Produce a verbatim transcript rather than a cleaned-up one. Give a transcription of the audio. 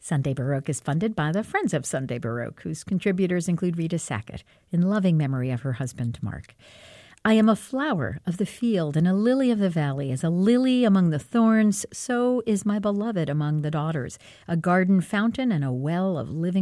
Sunday Baroque is funded by the Friends of Sunday Baroque, whose contributors include Rita Sackett, in loving memory of her husband, Mark. I am a flower of the field and a lily of the valley. As a lily among the thorns, so is my beloved among the daughters, a garden fountain and a well of living